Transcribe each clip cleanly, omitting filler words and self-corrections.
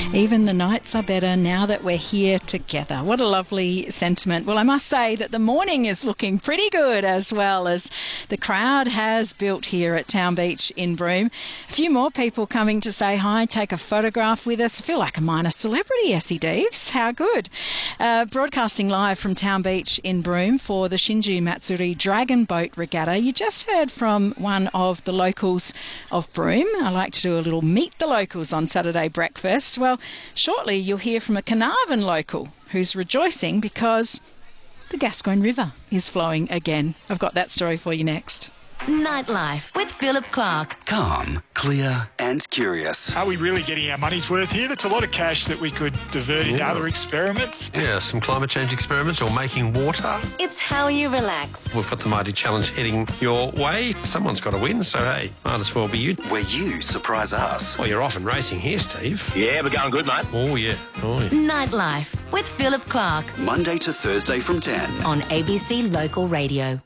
Even the nights are better now that we're here together. What a lovely sentiment. Well, I must say that the morning is looking pretty good as well, as the crowd has built here at Town Beach in Broome. A few more people coming to say hi, take a photograph with us. I feel like a minor celebrity, Essie Deves. How good. Broadcasting live from Town Beach in Broome for the Shinju Matsuri Dragon Boat Regatta. You just heard from one of the locals of Broome. I like to do a little meet the locals on Saturday breakfast. Well, shortly you'll hear from a Carnarvon local who's rejoicing because the Gascoyne River is flowing again. I've got that story for you next. Nightlife with Philip Clark. Calm, clear and curious. Are we really getting our money's worth here? That's a lot of cash that we could divert into other experiments. Yeah, some climate change experiments or making water. It's how you relax. We've got the Mighty Challenge heading your way. Someone's got to win, so hey, might as well be you. Where you surprise us. Well, you're off and racing here, Steve. Yeah, we're going good, mate. Oh, yeah. Nightlife with Philip Clark. Monday to Thursday from 10. On ABC Local Radio.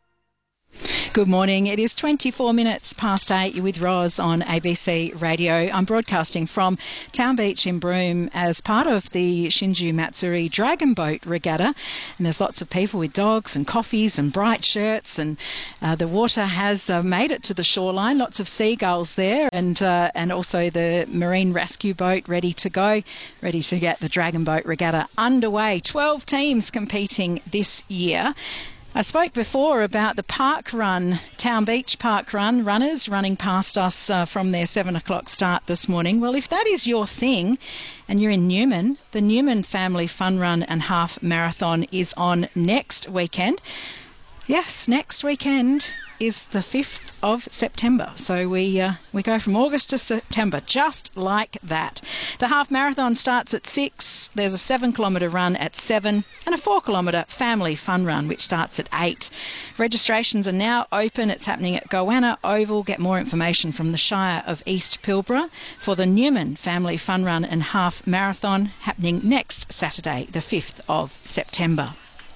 Good morning. It is 24 minutes past 8. You're with Roz on ABC Radio. I'm broadcasting from Town Beach in Broome as part of the Shinju Matsuri Dragon Boat Regatta. And there's lots of people with dogs and coffees and bright shirts. And the water has made it to the shoreline. Lots of seagulls there and also the marine rescue boat ready to go, ready to get the Dragon Boat Regatta underway. 12 teams competing this year. I spoke before about the park run, Town Beach Park Run runners running past us from their 7 o'clock start this morning. Well, if that is your thing and you're in Newman, the Newman Family Fun Run and Half Marathon is on next weekend. Yes, next weekend is the 5th of September. So we go from August to September, just like that. The half marathon starts at 6. There's a 7-kilometre run at 7 and a 4-kilometre family fun run, which starts at 8. Registrations are now open. It's happening at Goanna Oval. Get more information from the Shire of East Pilbara for the Newman Family Fun Run and Half Marathon, happening next Saturday, the 5th of September.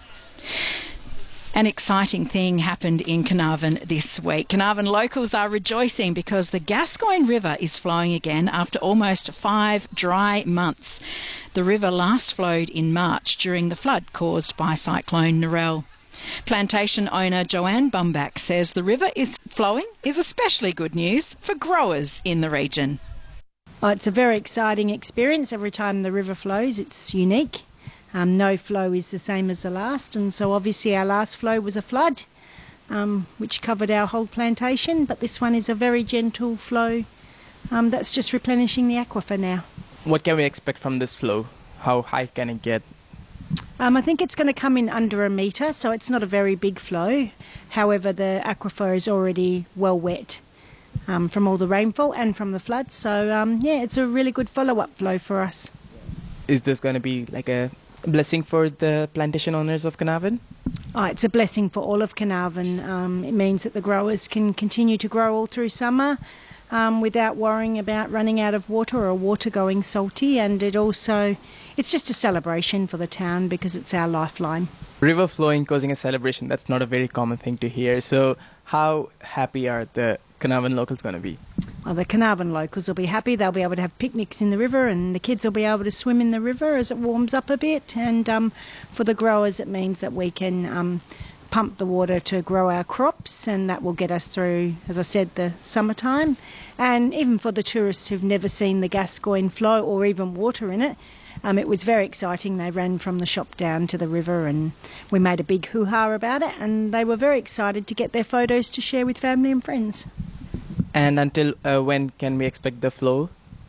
An exciting thing happened in Carnarvon this week. Carnarvon locals are rejoicing because the Gascoyne River is flowing again after almost 5 dry months. The river last flowed in March during the flood caused by Cyclone Narelle. Plantation owner Joanne Bumbach says the river is flowing is especially good news for growers in the region. It's a very exciting experience. Every time the river flows, it's unique. No flow is the same as the last, and so obviously our last flow was a flood, which covered our whole plantation, but this one is a very gentle flow that's just replenishing the aquifer now. What can we expect from this flow? How high can it get? I think it's going to come in under a metre, so it's not a very big flow. However, the aquifer is already well wet from all the rainfall and from the flood, so it's a really good follow-up flow for us. Is this going to be like a blessing for the plantation owners of Carnarvon? It's a blessing for all of Carnarvon. It means that the growers can continue to grow all through summer without worrying about running out of water or water going salty, and it's just a celebration for the town because it's our lifeline. River flowing causing a celebration, that's not a very common thing to hear. So how happy are the Carnarvon locals going to be? Well, the Carnarvon locals will be happy. They'll be able to have picnics in the river, and the kids will be able to swim in the river as it warms up a bit. And for the growers, it means that we can pump the water to grow our crops, and that will get us through, as I said, the summertime. And even for the tourists who've never seen the Gascoyne flow or even water in it, it was very exciting. They ran from the shop down to the river, and we made a big hoo-ha about it, and they were very excited to get their photos to share with family and friends. And until when can we expect the flow?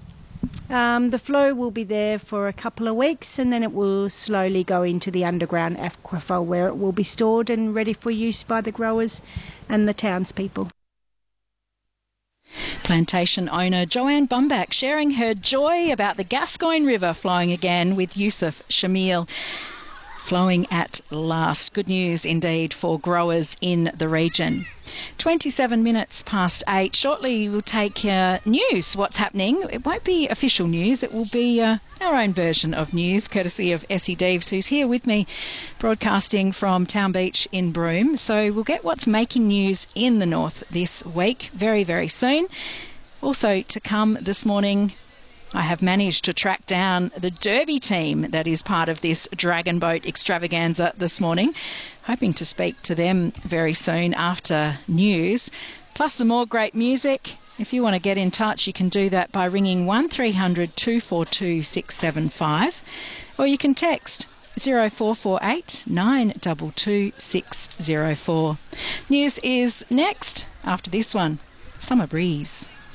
The flow will be there for a couple of weeks, and then it will slowly go into the underground aquifer where it will be stored and ready for use by the growers and the townspeople. Plantation owner Joanne Bumbach sharing her joy about the Gascoyne River flowing again with Yusuf Shamil. Flowing at last. Good news indeed for growers in the region. 27 minutes past 8. Shortly we'll take news, what's happening. It won't be official news. It will be our own version of news, courtesy of Essie Deves, who's here with me broadcasting from Town Beach in Broome. So we'll get what's making news in the north this week very, very soon. Also to come this morning, I have managed to track down the Derby team that is part of this Dragon Boat extravaganza this morning. Hoping to speak to them very soon after news. Plus some more great music. If you want to get in touch, you can do that by ringing 1300 242 675, or you can text 0448 922 604. News is next after this one. Summer Breeze.